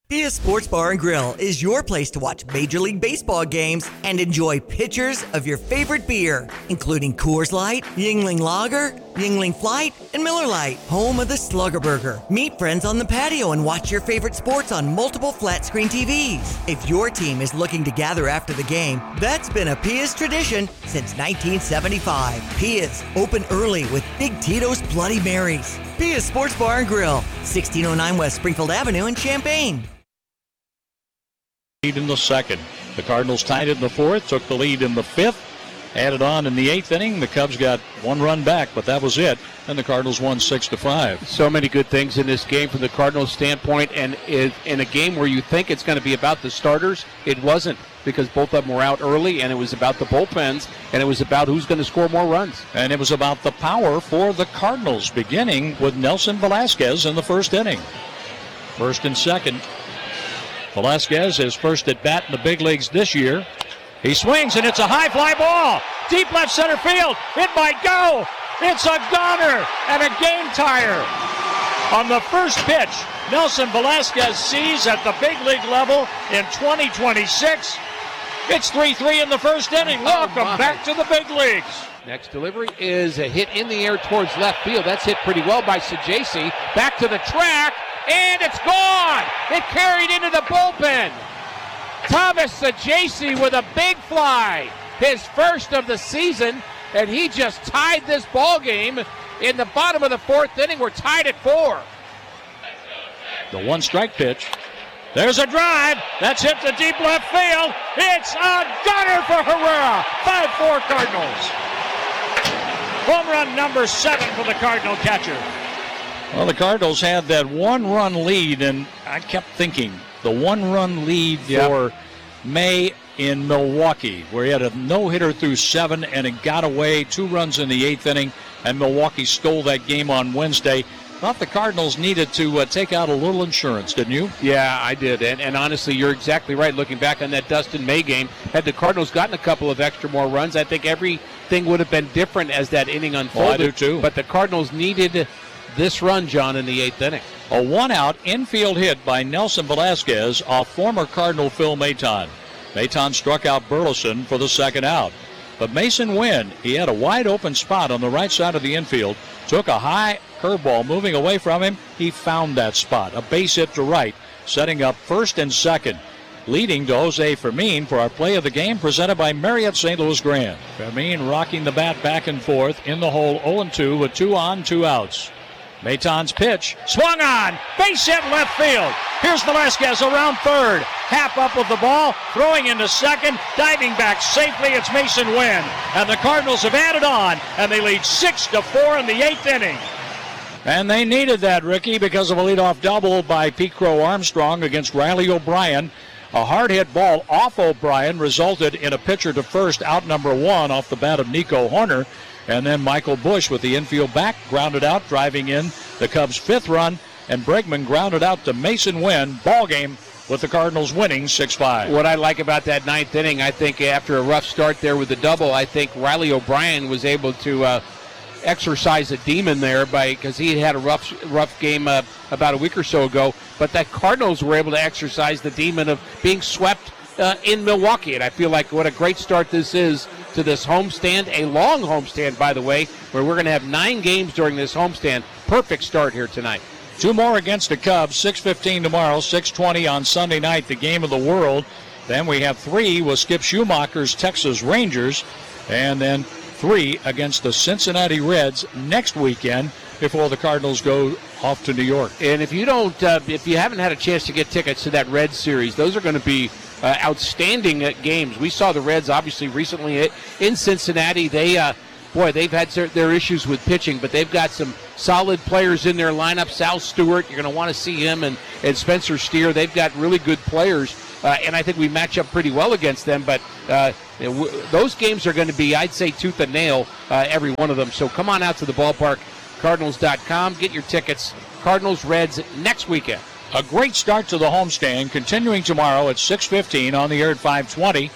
Pia Sports Bar and Grill is your place to watch Major League Baseball games and enjoy pitchers of your favorite beer, including Coors Light, Yuengling Lager, Yuengling Flight, and Miller Lite, home of the Slugger Burger. Meet friends on the patio and watch your favorite sports on multiple flat-screen TVs. If your team is looking to gather after the game, that's been a Pia's tradition since 1975. Pia's, open early with Big Tito's Bloody Marys. Pia's Sports Bar and Grill, 1609 West Springfield Avenue in Champaign. Lead in the second. The Cardinals tied it in the fourth, took the lead in the fifth, added on in the eighth inning. The Cubs got one run back, but that was it, and the Cardinals won 6-5. So many good things in this game from the Cardinals' standpoint, and in a game where you think it's going to be about the starters, it wasn't, because both of them were out early, and it was about the bullpens, and it was about who's going to score more runs. And it was about the power for the Cardinals, beginning with Nelson Velasquez in the first inning. First and second. Velasquez is first at bat in the big leagues this year. He swings, and it's a high fly ball. Deep left center field. It might go. It's a goner and a game tire. On the first pitch, Nelson Velasquez sees at the big league level in 2026. It's 3-3 in the first inning. Welcome back to the big leagues. Next delivery is a hit in the air towards left field. That's hit pretty well by Sajaci. Back to the track, and it's gone. It carried into the bullpen. Thomas Sajaci with a big fly, his first of the season, and he just tied this ball game in the bottom of the fourth inning. We're tied at 4. The one-strike pitch. There's a drive. That's hit to deep left field. It's a gunner for Herrera. 5-4 Cardinals. Home run number 7 for the Cardinal catcher. Well, the Cardinals had that one-run lead, and I kept thinking the one-run lead for May in Milwaukee, where he had a no-hitter through 7, and it got away 2 runs in the 8th inning, and Milwaukee stole that game on Wednesday. Thought the Cardinals needed to take out a little insurance, didn't you? Yeah, I did. And honestly, you're exactly right. Looking back on that Dustin May game, had the Cardinals gotten a couple of extra more runs, I think everything would have been different as that inning unfolded. Oh, I do too. But the Cardinals needed this run, John, in the 8th inning. A one-out infield hit by Nelson Velasquez off former Cardinal Phil Maton. Maton struck out Burleson for the second out. But Mason Wynn, he had a wide open spot on the right side of the infield, took a high curveball moving away from him. He found that spot, a base hit to right, setting up first and second, leading to Jose Fermin for our play of the game, presented by Marriott St. Louis Grand. Fermin rocking the bat back and forth in the hole, 0-2 with 2 on, 2 outs. Maton's pitch, swung on, base hit left field. Here's Velasquez around third, half up with the ball, throwing into second, diving back safely. It's Mason Wynn, and the Cardinals have added on, and they lead 6-4 in the 8th inning. And they needed that, Ricky, because of a leadoff double by Pete Crow Armstrong against Riley O'Brien. A hard hit ball off O'Brien resulted in a pitcher to first, out number 1 off the bat of Nico Horner. And then Michael Bush with the infield back, grounded out, driving in the Cubs' 5th run. And Bregman grounded out to Mason Wynn. Ball game with the Cardinals winning 6-5. What I like about that 9th inning, I think after a rough start there with the double, I think Riley O'Brien was able to exercise a demon there because he had a rough game about a week or so ago. But the Cardinals were able to exercise the demon of being swept in Milwaukee. And I feel like what a great start this is to this homestand, a long homestand, by the way, where we're going to have 9 games during this homestand. Perfect start here tonight. 2 more against the Cubs, 6:15 tomorrow, 6:20 on Sunday night, the game of the world. Then we have 3 with Skip Schumacher's Texas Rangers, and then 3 against the Cincinnati Reds next weekend before the Cardinals go off to New York. And if you don't, if you haven't had a chance to get tickets to that Reds series, those are going to be outstanding games. We saw the Reds obviously recently in Cincinnati. They've had their issues with pitching, but they've got some solid players in their lineup. Sal Stewart, you're going to want to see him, and Spencer Steer. They've got really good players, and I think we match up pretty well against them. But those games are going to be, I'd say, tooth and nail, every one of them. So come on out to the ballpark, Cardinals.com. Get your tickets. Cardinals Reds next weekend. A great start to the homestand, continuing tomorrow at 6:15 on the air at 5:20.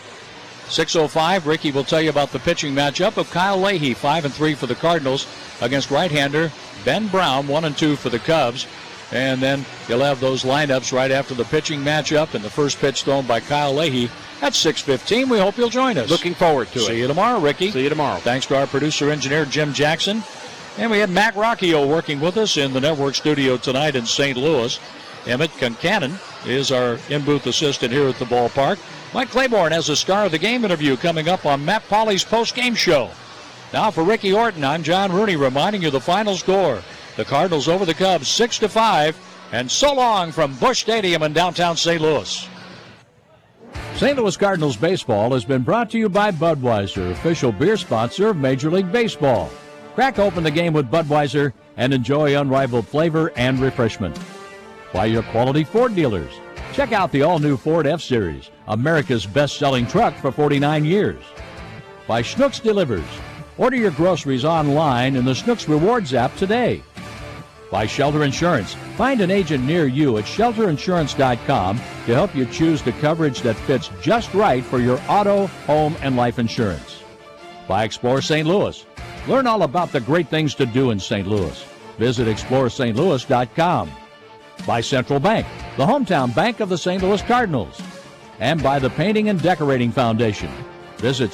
6:05, Ricky will tell you about the pitching matchup of Kyle Leahy, 5-3 for the Cardinals, against right-hander Ben Brown, 1-2 for the Cubs. And then you'll have those lineups right after the pitching matchup and the first pitch thrown by Kyle Leahy at 6:15. We hope you'll join us. Looking forward to it. See you tomorrow, Ricky. See you tomorrow. Thanks to our producer-engineer, Jim Jackson. And we had Matt Rocchio working with us in the network studio tonight in St. Louis. Emmett Concannon is our in-booth assistant here at the ballpark. Mike Claiborne has a Star of the Game interview coming up on Matt Pauley's post-game show. Now for Ricky Horton, I'm John Rooney reminding you the final score. The Cardinals over the Cubs 6-5. And so long from Busch Stadium in downtown St. Louis. St. Louis Cardinals baseball has been brought to you by Budweiser, official beer sponsor of Major League Baseball. Crack open the game with Budweiser and enjoy unrivaled flavor and refreshment. By your quality Ford dealers. Check out the all-new Ford F-Series, America's best-selling truck for 49 years. By Schnucks Delivers. Order your groceries online in the Schnucks Rewards app today. By Shelter Insurance. Find an agent near you at shelterinsurance.com to help you choose the coverage that fits just right for your auto, home, and life insurance. By Explore St. Louis. Learn all about the great things to do in St. Louis. Visit exploreStLouis.com. By Central Bank, the hometown bank of the St. Louis Cardinals. And by the Painting and Decorating Foundation. Visit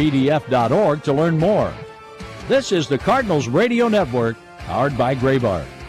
stlouispdf.org to learn more. This is the Cardinals Radio Network, powered by Graybar.